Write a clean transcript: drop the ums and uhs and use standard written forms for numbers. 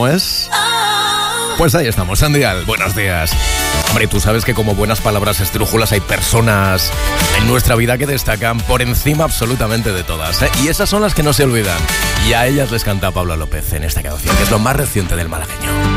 ¿Es? Pues ahí estamos, Sandial, buenos días. Hombre, tú sabes que como buenas palabras esdrújulas hay personas en nuestra vida que destacan por encima absolutamente de todas, ¿eh? Y esas son las que no se olvidan. Y a ellas les canta Pablo López en esta canción, que es lo más reciente del malagueño.